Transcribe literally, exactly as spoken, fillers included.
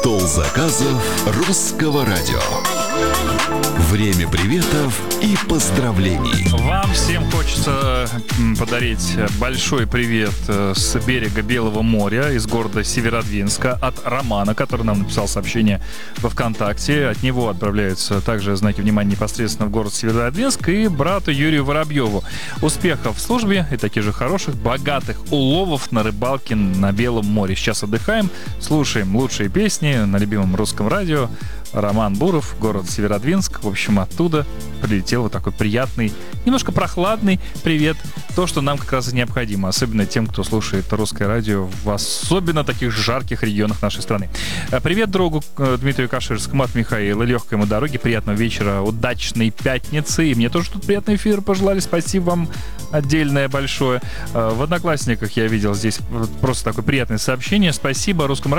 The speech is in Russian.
Стол заказов русского радио. Время приветов и поздравлений. Вам всем хочется подарить большой привет с берега Белого моря, из города Северодвинска, от Романа, который нам написал сообщение во ВКонтакте. От него отправляются также знаки внимания непосредственно в город Северодвинск и брату Юрию Воробьеву. Успехов в службе и таких же хороших, богатых уловов на рыбалке на Белом море. Сейчас отдыхаем, слушаем лучшие песни на любимом русском радио. Роман Буров, город Северодвинск. В общем, оттуда прилетел вот такой приятный, немножко прохладный привет. То, что нам как раз и необходимо, особенно тем, кто слушает русское радио в особенно таких жарких регионах нашей страны. Привет другу Дмитрию Каширскому от Михаила. Легкой ему дороги, приятного вечера, удачной пятницы. И мне тоже тут приятный эфир пожелали. Спасибо вам отдельное большое. В Одноклассниках я видел здесь просто такое приятное сообщение. Спасибо русскому